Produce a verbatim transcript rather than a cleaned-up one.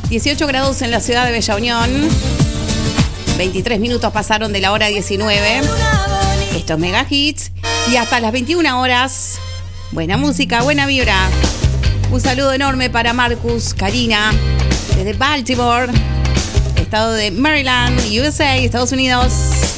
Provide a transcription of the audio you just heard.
dieciocho grados en la ciudad de Bella Unión. veintitrés minutos pasaron de la hora diecinueve. Esto es Mega Hits. Y hasta las veintiuna horas, buena música, buena vibra. Un saludo enorme para Marcus, Karina, desde Baltimore, estado de Maryland, U S A, Estados Unidos.